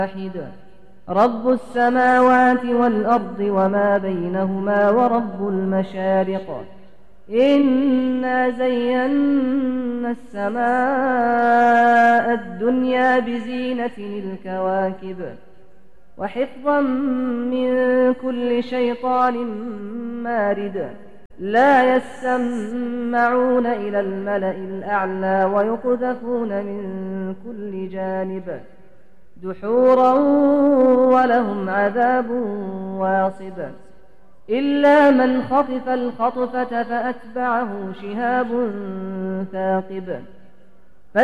واحد رب السماوات والأرض وما بينهما ورب المشارق إنا زينا السماء الدنيا بزينة الكواكب وحفظا من كل شيطان مارد لا يسمعون إلى الملأ الأعلى ويقذفون من كل جانب دحورا ولهم عذاب واصب إلا من خطف الخطفة فأتبعه شهاب ثاقب